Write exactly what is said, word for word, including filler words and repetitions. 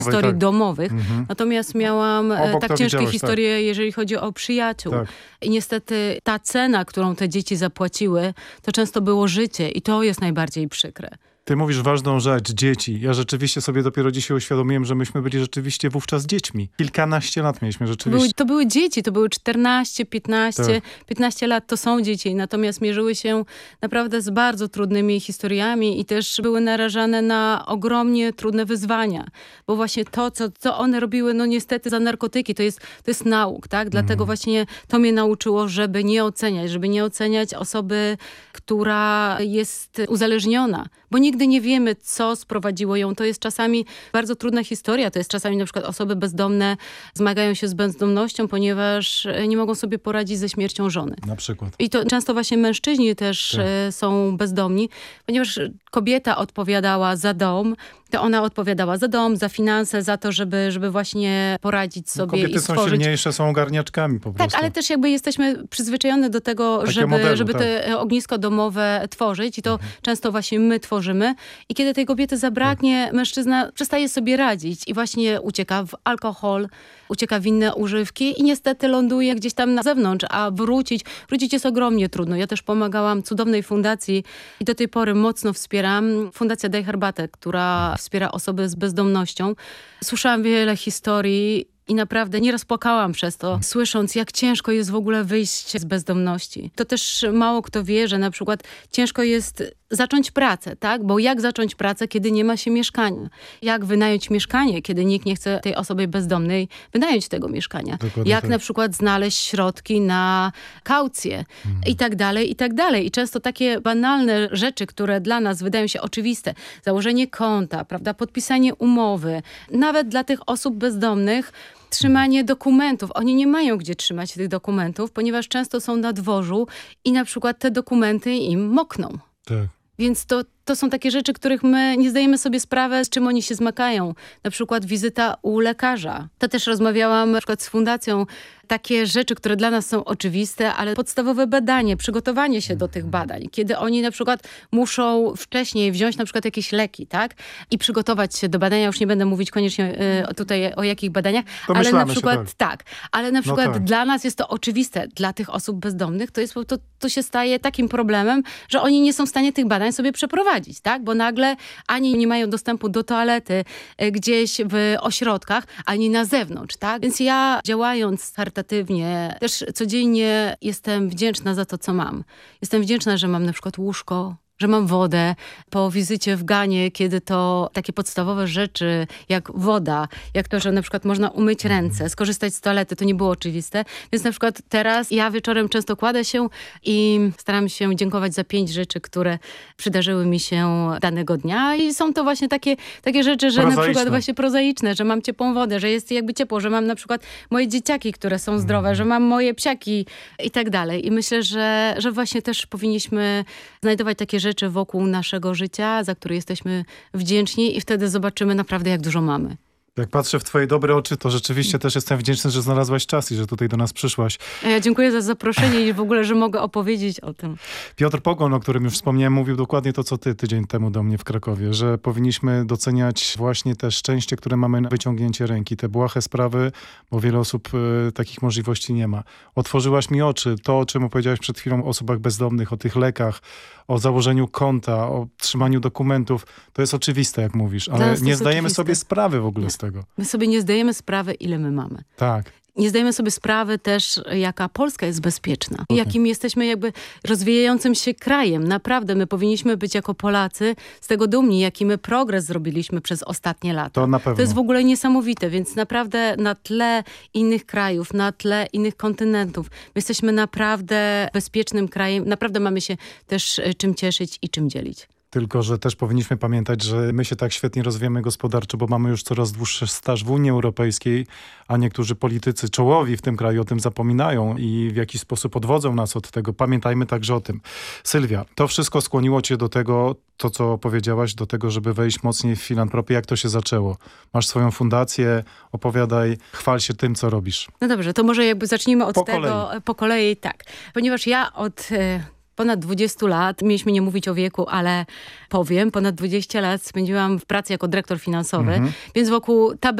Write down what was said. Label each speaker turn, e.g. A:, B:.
A: historii
B: tak.
A: domowych.
B: Mhm.
A: Natomiast miałam e,
B: Obok
A: tak
B: to
A: ciężkie
B: widziałeś,
A: historie, tak. jeżeli chodzi o przyjaciół.
B: Tak.
A: I niestety ta cena, którą te dzieci zapłaciły, to często było życie i to jest najbardziej przykre.
B: Ty mówisz ważną rzecz, dzieci. Ja rzeczywiście sobie dopiero dzisiaj uświadomiłem, że myśmy byli rzeczywiście wówczas dziećmi. Kilkanaście lat mieliśmy rzeczywiście.
A: Były, to były dzieci, to były czternaście, piętnaście,
B: Tak.
A: piętnaście lat, to są dzieci. Natomiast mierzyły się naprawdę z bardzo trudnymi historiami i też były narażane na ogromnie trudne wyzwania. Bo właśnie to, co, co one robiły, no niestety za narkotyki, to jest, to jest nauk, tak? Dlatego
B: Mhm.
A: właśnie to mnie nauczyło, żeby nie oceniać, żeby nie oceniać osoby, która jest uzależniona. Bo nigdy nie wiemy, co sprowadziło ją. To jest czasami bardzo trudna historia. To jest czasami na przykład osoby bezdomne zmagają się z bezdomnością, ponieważ nie mogą sobie poradzić ze śmiercią żony.
B: Na przykład.
A: I to często właśnie mężczyźni też
B: Tak.
A: e, są bezdomni, ponieważ kobieta odpowiadała za dom, to ona odpowiadała za dom, za finanse, za to, żeby, żeby właśnie poradzić sobie
B: Kobiety
A: i
B: są
A: stworzyć...
B: silniejsze, są ogarniaczkami po prostu.
A: Tak, ale też jakby jesteśmy przyzwyczajone do tego,
B: Takie
A: żeby,
B: modelu,
A: żeby
B: tak.
A: te ognisko domowe tworzyć i to
B: Mhm.
A: często właśnie my tworzymy. I kiedy tej kobiety zabraknie,
B: Tak.
A: mężczyzna przestaje sobie radzić i właśnie ucieka w alkohol, ucieka w inne używki i niestety ląduje gdzieś tam na zewnątrz, a wrócić, wrócić jest ogromnie trudno. Ja też pomagałam cudownej fundacji i do tej pory mocno wspieram. Fundacja Daj Herbatę, która wspiera osoby z bezdomnością. Słyszałam wiele historii i naprawdę nieraz płakałam przez to, słysząc, jak ciężko jest w ogóle wyjść z bezdomności. To też mało kto wie, że na przykład ciężko jest zacząć pracę, tak? Bo jak zacząć pracę, kiedy nie ma się mieszkania? Jak wynająć mieszkanie, kiedy nikt nie chce tej osobie bezdomnej wynająć tego mieszkania?
B: Dokładnie
A: Jak
B: tak.
A: na przykład znaleźć środki na kaucję
B: Mhm.
A: i tak dalej, i tak dalej. I często takie banalne rzeczy, które dla nas wydają się oczywiste, założenie konta, prawda, podpisanie umowy, nawet dla tych osób bezdomnych, trzymanie dokumentów. Oni nie mają gdzie trzymać tych dokumentów, ponieważ często są na dworzu i na przykład te dokumenty im mokną.
B: Tak.
A: Więc to, to są takie rzeczy, których my nie zdajemy sobie sprawy, z czym oni się zmagają. Na przykład wizyta u lekarza. To też rozmawiałam na przykład z fundacją. Takie rzeczy, które dla nas są oczywiste, ale podstawowe badanie, przygotowanie się do tych badań. Kiedy oni na przykład muszą wcześniej wziąć na przykład jakieś leki, tak? I przygotować się do badania. Już nie będę mówić koniecznie y, tutaj o jakich badaniach, ale na
B: Domyślamy się,
A: przykład tak. Ale na przykład
B: tak.
A: dla nas jest to oczywiste. Dla tych osób bezdomnych to jest to, to się staje takim problemem, że oni nie są w stanie tych badań sobie przeprowadzić, tak? Bo nagle ani nie mają dostępu do toalety y, gdzieś w ośrodkach, ani na zewnątrz, tak? Więc ja działając charytatywnie, też codziennie jestem wdzięczna za to, co mam. Jestem wdzięczna, że mam na przykład łóżko, że mam wodę. Po wizycie w Ganie, kiedy to takie podstawowe rzeczy, jak woda, jak to, że na przykład można umyć ręce, skorzystać z toalety, to nie było oczywiste. Więc na przykład teraz ja wieczorem często kładę się i staram się dziękować za pięć rzeczy, które przydarzyły mi się danego dnia. I są to właśnie takie, takie rzeczy, że
B: Prozaiczne.
A: na przykład właśnie prozaiczne, że mam ciepłą wodę, że jest jakby ciepło, że mam na przykład moje dzieciaki, które są zdrowe, mm. że mam moje psiaki i tak dalej. I myślę, że, że właśnie też powinniśmy znajdować takie rzeczy wokół naszego życia, za które jesteśmy wdzięczni i wtedy zobaczymy naprawdę, jak dużo mamy.
B: Jak patrzę w twoje dobre oczy, to rzeczywiście też jestem wdzięczny, że znalazłaś czas i że tutaj do nas przyszłaś.
A: A ja dziękuję za zaproszenie i w ogóle, że mogę opowiedzieć o tym.
B: Piotr Pogoń, o którym już wspomniałem, mówił dokładnie to, co ty tydzień temu do mnie w Krakowie, że powinniśmy doceniać właśnie te szczęście, które mamy na wyciągnięcie ręki, te błahe sprawy, bo wiele osób y, takich możliwości nie ma. Otworzyłaś mi oczy. To, o czym opowiedziałaś przed chwilą o osobach bezdomnych, o tych lekach, o założeniu konta, o trzymaniu dokumentów, to jest oczywiste, jak mówisz, ale nie zdajemy oczywiste. sobie sprawy w ogóle
A: nie.
B: z tego.
A: My sobie nie zdajemy sprawy, ile my mamy.
B: Tak.
A: Nie zdajemy sobie sprawy też, jaka Polska jest bezpieczna.
B: Okay.
A: Jakim jesteśmy jakby rozwijającym się krajem. Naprawdę my powinniśmy być jako Polacy z tego dumni, jaki my progres zrobiliśmy przez ostatnie lata.
B: To na pewno.
A: To jest w ogóle niesamowite, więc naprawdę na tle innych krajów, na tle innych kontynentów, my jesteśmy naprawdę bezpiecznym krajem. Naprawdę mamy się też czym cieszyć i czym dzielić.
B: Tylko że też powinniśmy pamiętać, że my się tak świetnie rozwijamy gospodarczo, bo mamy już coraz dłuższy staż w Unii Europejskiej, a niektórzy politycy czołowi w tym kraju o tym zapominają i w jakiś sposób odwodzą nas od tego. Pamiętajmy także o tym. Sylwia, to wszystko skłoniło cię do tego, to co powiedziałaś, do tego, żeby wejść mocniej w filantropię. Jak to się zaczęło? Masz swoją fundację, opowiadaj, chwal się tym, co robisz.
A: No dobrze, to może jakby zacznijmy od
B: po
A: tego
B: kolei.
A: po kolei, tak. Ponieważ ja od... ponad dwadzieścia lat, mieliśmy nie mówić o wieku, ale powiem, ponad dwadzieścia lat spędziłam w pracy jako dyrektor finansowy, mhm. więc wokół tabeli